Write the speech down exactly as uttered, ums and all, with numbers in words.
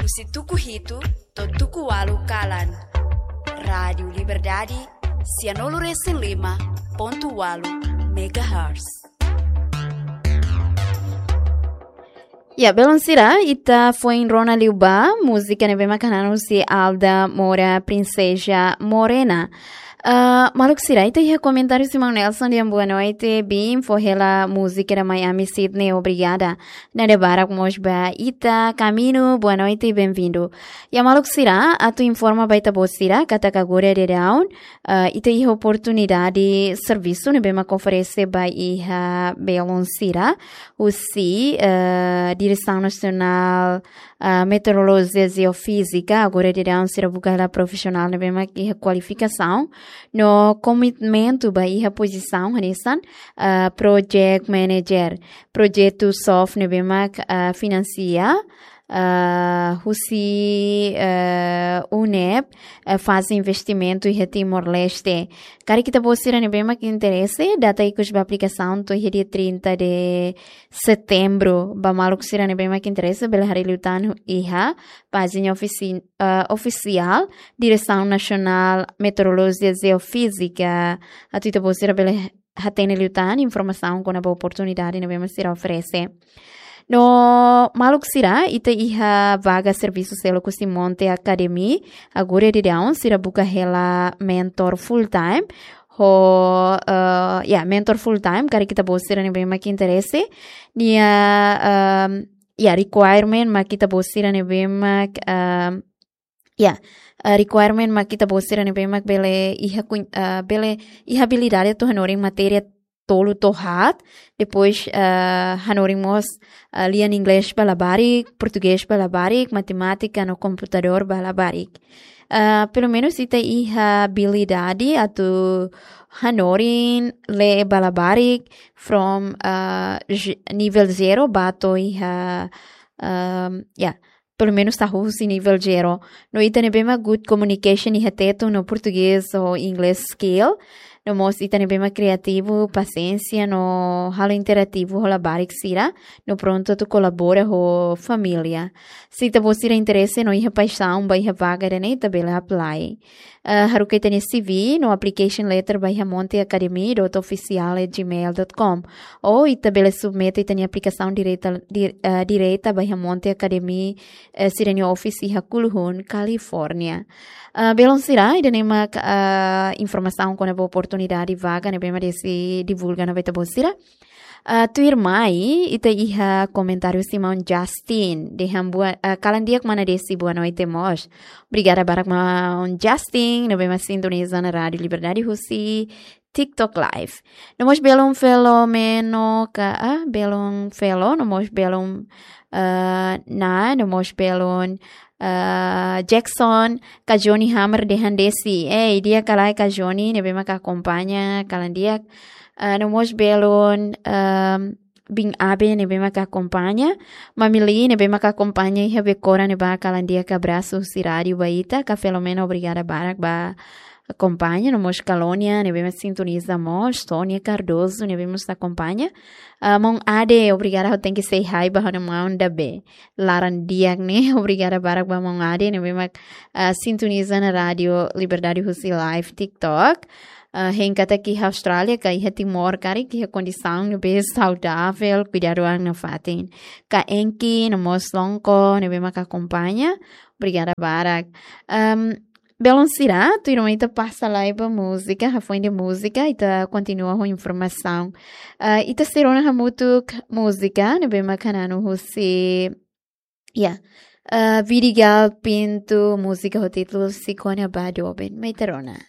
Si tuku hitu, to tuku walu kalan. Rádio Liberdade, cianolo recém lima, ponto walu, megahertz. Ya, belum sira, ita foi em Rona Liuba, música neve macanano si Alda Mora Princesa Morena. Uh, Maluk sira, ita ia comentário Simão Nelson de boa noite, bim, foi ela música da Miami, Sydney, obrigada. Nade barak mosba, ita, caminho, boa noite e bem-vindo. Ya Maluk sira, a tu informa baita bo sira, kata kagore de down, uh, ita ia oportunidade serviço, nebe ma oferece ba iha belon sira, o si, uh, Direção Nacional uh, Meteorologia e Geofísica, agora de down sira buka ela profissional, nebe ma iha qualificação, no comitimento ba iha posição hanesan uh, project manager projeto soft nebemak uh, financia uh, husi uh, U N E P uh, faz investimento em Timor-Leste. Cara que tá postura nebemak interesse data ikos ba aplicação to dia trinta de setembro ba maluk sira nebemak interesse bela hari lutan iha página ofici uh, oficial Direção Nacional Meteorologia e Geofísica a tu tá postura bela hatene lutan informação com a boa oportunidade nebemak sira oferece. No maluk sira ita iha vaga serviço selo kusi Monte Academy agora de down sira buka hela mentor full time ho uh, yeah mentor full time kari kita bosira ne bema que interesse nia um, yeah requirement ma kita bosira ne bema um, yeah uh, requirement ma kita bosira ne bema bele iha uh, bele iha habilidade to hanoring matéria tolo torrat, depois uh, hanorimos uh, lian inglês balabarik, português balabarik, matemática no computador balabarik. Uh, pelo menos ita iha habilidade atu hanorin le balabarik from uh, nível zero bato iha um, yeah pelo menos tá russo nível zero. No ita nebema good communication iha teto no português ou inglês skill. No mos ita nebema criativo, paciência, no halo interativo, hola barik sira, no pronto tu colabora ho família. Se ita você interesse no iha paixão, ba iha vaga de neta bela apply. Uh, haru que tenha C V no application letter ba iha monte academy dot oficial at gmail dot com ou ita bela submete tenha aplicação direta di, uh, direta ba iha monte academy uh, sirenio office iha Culhun, Califórnia. Uh, belon sira ida nema uh, informação com a boa oportunidade vaga ne bema desse divulga na beta bosira. Uh, tu irmã aí, ita iha comentário Simão Justin, de hambua, uh, kalandiak mana desse boa noite mos. Obrigada barak maun Justin, ne bema sintoniza na Rádio Liberdade Husi, TikTok Live. Nomos belum felomeno ka, ah, belum felo, nomos belum uh, na, nomos belum Uh, Jackson, ka Johnny Hammer de Handesi. Eh, dia kalai ka Johnny, nebe maka acompanha, kalandia, uh, no mos belon, um, bing abe, nebe maka acompanha, mamili, nebe maka acompanha, e rebecora, neba kalandia ka braço, sirário, baita, ka Filomena, obrigada, barak, ba, acompanha, no mos Calônia, nebe mas sintoniza mos, Tônia Cardoso, nebe mos acompanha, Uh, mong ade, obrigada, eu tenho que say hi bahwa na mong da be. Laran diak ne, obrigada barak ba mong ade, ne bemak uh, sintoniza na Radio Liberdade Husi Live TikTok. Uh, hen kata ki Austrália, ka iha Timor, kari ki ha condição ne be saudável, cuidado ang na fatin. Ka enki, na mos longko, ne bemak acompanha. Obrigada barak. Um, Belon sira, tu irmã ita passa lá e música, a fonte de música, ita continua com informação. Uh, ita serona hamutuk música, ne bem macanano husi, yeah. Uh, Vidigal Pinto, música o título Sikonya Badoben, meiterona.